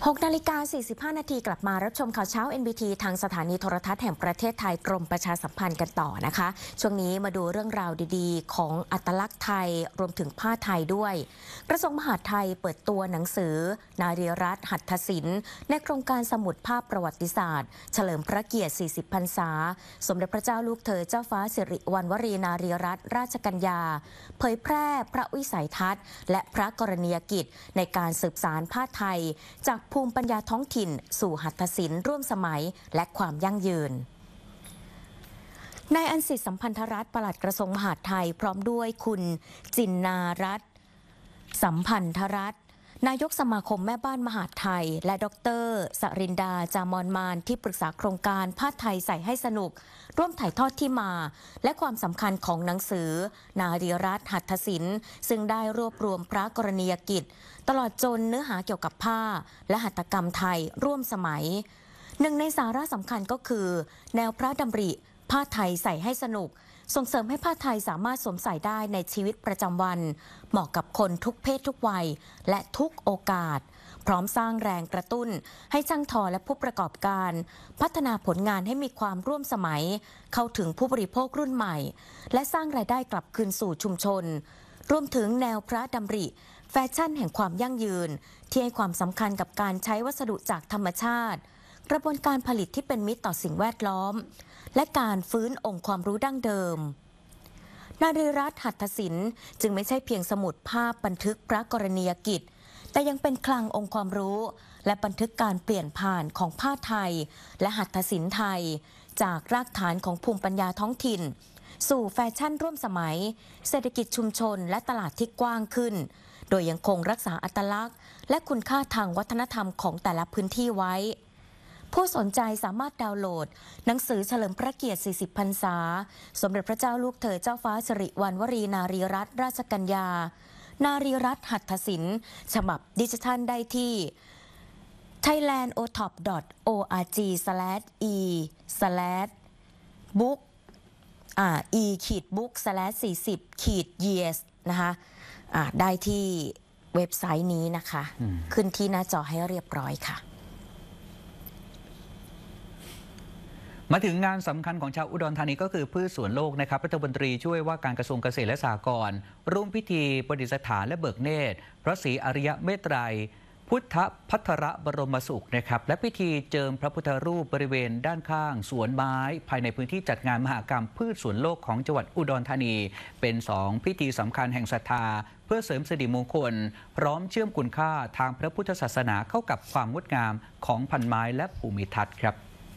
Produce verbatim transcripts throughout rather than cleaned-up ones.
หกนาฬิกาสี่สิบห้านาทีกลับมารับชมข่าวเช้า เอ็น บี ที ทางสถานีโทรทัศน์แห่งประเทศไทยกรมประชาสัมพันธ์กันต่อนะคะช่วงนี้มาดูเรื่องราวดีๆของอัตลักษณ์ไทยรวมถึงผ้าไทยด้วยกระทรวงมหาดไทยเปิดตัวหนังสือนารีรัตน์หัตถศิลป์ในโครงการสมุดภาพประวัติศาสตร์เฉลิมพระเกียรติสี่สิบพรรษาสมเด็จพระเจ้าลูกเธอเจ้าฟ้าสิริวัณวรีนารีรัตน์ราชกัญญาเผยแพร่พระวิสัยทัศน์และพระกรณียกิจในการสืบสานผ้าไทยจากภูมิปัญญาท้องถิ่นสู่หัตถศิลป์ร่วมสมัยและความยั่งยืนนายอันสิทธิ์สัมพันธรัตน์ปลัดกระทรวงมหาดไทยพร้อมด้วยคุณจินนารัตน์สัมพันธรัตน์นายกสมาคมแม่บ้านมหาดไทยและดร.สรินดาจามอนมานที่ปรึกษาโครงการผ้าไทยใส่ให้สนุกร่วมถ่ายทอดที่มาและความสำคัญของหนังสือนารีรัตน์หัตถศิลป์ซึ่งได้รวบรวมพระกรณียกิจตลอดจนเนื้อหาเกี่ยวกับผ้าและหัตถกรรมไทยร่วมสมัยหนึ่งในสาระสำคัญก็คือแนวพระดำริผ้าไทยใส่ให้สนุกส่งเสริมให้ผ้าไทยสามารถสวมใส่ได้ในชีวิตประจำวันเหมาะกับคนทุกเพศทุกวัยและทุกโอกาสพร้อมสร้างแรงกระตุ้นให้ช่างทอและผู้ประกอบการพัฒนาผลงานให้มีความร่วมสมัยเข้าถึงผู้บริโภครุ่นใหม่และสร้างรายได้กลับคืนสู่ชุมชนรวมถึงแนวพระดำริแฟชั่นแห่งความยั่งยืนที่ให้ความสำคัญกับการใช้วัสดุจากธรรมชาติกระบวนการผลิตที่เป็นมิตรต่อสิ่งแวดล้อมและการฟื้นองค์ความรู้ดั้งเดิมนารีรัตน์หัตถศิลป์จึงไม่ใช่เพียงสมุดภาพบันทึกพระกรณียกิจแต่ยังเป็นคลังองค์ความรู้และบันทึกการเปลี่ยนผ่านของผ้าไทยและหัตถศิลป์ไทยจากรากฐานของภูมิปัญญาท้องถิ่นสู่แฟชั่นร่วมสมัยเศรษฐกิจชุมชนและตลาดที่กว้างขึ้นโดยยังคงรักษาอัตลักษณ์และคุณค่าทางวัฒนธรรมของแต่ละพื้นที่ไว้ผู้สนใจสามารถดาวน์โหลดหนังสือเฉลิมพระเกียรติสี่สิบพรรษาสมเด็จพระเจ้าลูกเธอเจ้าฟ้าสิริวัณวรีนารีรัตน์ราชกัญญานารีรัตน์หัตถศิลป์ฉบับดิจิทัลได้ที่ ไทยแลนด์ โอ ท็อป ดอท โอ อาร์ จี สแลช อี สแลช บุ๊ก อ่า e ขีด บุ๊ก สแลช สี่สิบ ขีด เยียร์ส นะคะอ่าได้ที่เว็บไซต์นี้นะคะขึ้นที่หน้าจอให้เรียบร้อยค่ะมาถึงงานสำคัญของชาวอุดรธานีก็คือพืชสวนโลกนะครับรัฐมนตรีช่วยว่าการกระทรวงเกษตรและสหกรณ์ร่วมพิธีประดิษฐานและเบิกเนตรพระศรีอริยเมตไตรพุทธภัทรบรมสุขนะครับและพิธีเจิมพระพุทธรูปบริเวณด้านข้างสวนไม้ภายในพื้นที่จัดงานมหกรรมพืชสวนโลกของจังหวัดอุดรธานีเป็นสองพิธีสำคัญแห่งศรัทธาเพื่อเสริมสิริมงคลพร้อมเชื่อมคุณค่าทางพระพุทธศาสนาเข้ากับความงดงามของพันไม้และภูมิทัศน์ครับ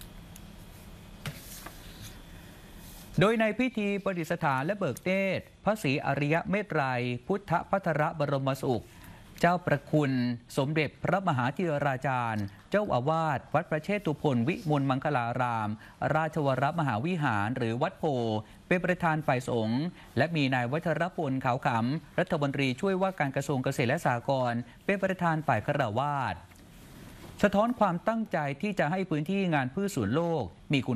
โดยในพิธีประดิษฐานและเบิกเนตรพระศรีอริยเมตไตรพุทธภัทรบรมสุขเจ้าประคุณสมเด็จพระมหาธีราจารย์เจ้าอาวาสวัดพระเชตุพนวิมลมังคลาราม ราชวรมหาวิหารหรือวัดโพเป็นประธานฝ่ายสงฆ์และมีนายวัชรพลขาวขำรัฐมนตรีช่วยว่าการกระทรวงเกษตรและสหกรณ์เป็นประธานฝ่ายฆราวาสสะท้อนความตั้งใจที่จะให้พื้นที่งานพืชสวนโลกมีคุณ